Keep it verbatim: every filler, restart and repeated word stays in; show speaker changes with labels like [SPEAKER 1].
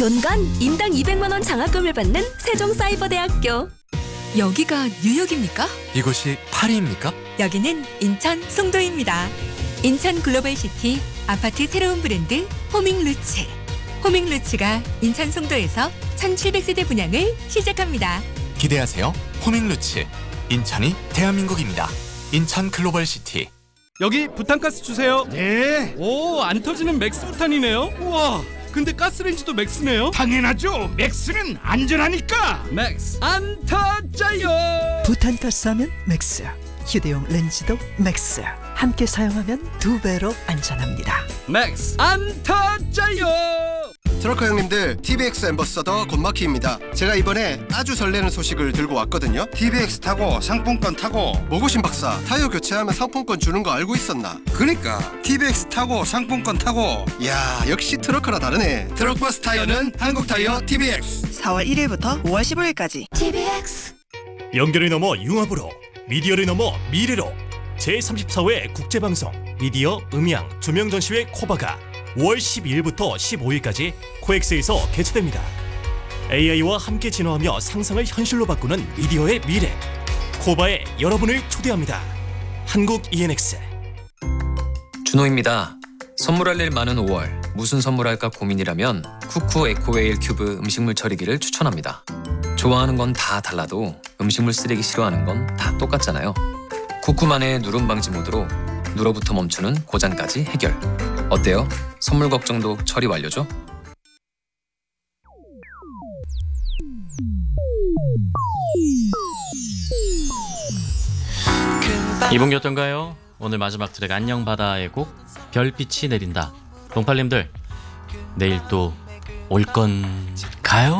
[SPEAKER 1] 연간 인당 이백만 원 장학금을 받는 세종사이버대학교.
[SPEAKER 2] 여기가 뉴욕입니까?
[SPEAKER 3] 이곳이 파리입니까?
[SPEAKER 2] 여기는 인천 송도입니다. 인천 글로벌시티 아파트 새로운 브랜드 호밍루츠. 호밍루츠가 인천 송도에서 천칠백 세대 분양을 시작합니다.
[SPEAKER 3] 기대하세요. 호밍루츠. 인천이 대한민국입니다. 인천 글로벌시티.
[SPEAKER 4] 여기 부탄가스 주세요.
[SPEAKER 5] 네,
[SPEAKER 4] 오, 안 터지는 맥스 부탄이네요. 우와, 근데 가스레인지도 맥스네요.
[SPEAKER 5] 당연하죠. 맥스는 안전하니까.
[SPEAKER 4] 맥스 안 터져요.
[SPEAKER 6] 부탄가스 하면 맥스, 휴대용 렌즈도 맥스. 함께 사용하면 두 배로 안전합니다.
[SPEAKER 4] 맥스 안 터져요.
[SPEAKER 7] 트럭커 형님들, 티비엑스 앰버서더 곤마키입니다. 제가 이번에 아주 설레는 소식을 들고 왔거든요.
[SPEAKER 5] 티비엑스 타고 상품권 타고.
[SPEAKER 7] 모고신 박사, 타이어 교체하면 상품권 주는 거 알고 있었나?
[SPEAKER 5] 그니까 티비엑스 타고 상품권 타고.
[SPEAKER 7] 이야, 역시 트럭커라 다르네. 트럭버스 타이어는 한국 타이어 티비엑스.
[SPEAKER 8] 사월 일일부터 오월 십오일까지.
[SPEAKER 1] 티비엑스.
[SPEAKER 9] 연결을 넘어 융합으로, 미디어를 넘어 미래로. 제삼십사 회 국제방송 미디어 음향 조명전시회 코바가 오월 십이일부터 십오일까지 코엑스에서 개최됩니다. 에이아이와 함께 진화하며 상상을 현실로 바꾸는 미디어의 미래. 코바에 여러분을 초대합니다. 한국 이엔엑스.
[SPEAKER 10] 준호입니다. 선물할 일 많은 오월, 무슨 선물할까 고민이라면 쿠쿠 에코웨일 큐브 음식물 처리기를 추천합니다. 좋아하는 건 다 달라도 음식물 쓰레기 싫어하는 건 다 똑같잖아요. 쿠쿠만의 누름 방지 모드로 누러부터 멈추는 고장까지 해결. 어때요? 선물 걱정도 처리 완료죠?
[SPEAKER 11] 이분기 어떤가요? 오늘 마지막 트랙 안녕 바다의 곡 별빛이 내린다. 동팔님들, 내일 또 올 건가요?